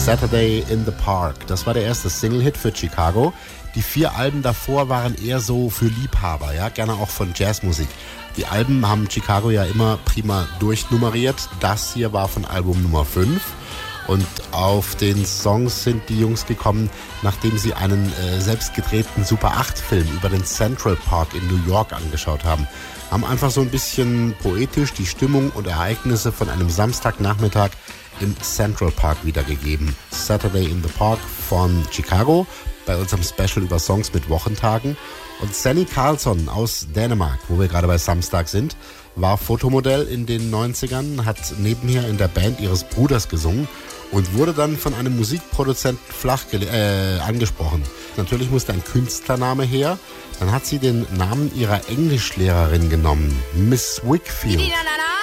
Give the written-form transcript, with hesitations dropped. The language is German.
Saturday in the Park. Das war der erste Single-Hit für Chicago. Die 4 Alben davor waren eher so für Liebhaber, ja, gerne auch von Jazzmusik. Die Alben haben Chicago ja immer prima durchnummeriert. Das hier war von Album Nummer 5. Und auf den Songs sind die Jungs gekommen, nachdem sie einen selbst gedrehten Super-8-Film über den Central Park in New York angeschaut haben. Haben einfach so ein bisschen poetisch die Stimmung und Ereignisse von einem Samstagnachmittag im Central Park wiedergegeben. Saturday in the Park von Chicago, bei unserem Special über Songs mit Wochentagen. Und Sanny Karlsson aus Dänemark, wo wir gerade bei Samstag sind, war Fotomodell in den 90ern, hat nebenher in der Band ihres Bruders gesungen und wurde dann von einem Musikproduzenten angesprochen. Natürlich musste ein Künstlername her. Dann hat sie den Namen ihrer Englischlehrerin genommen, Miss Wickfield.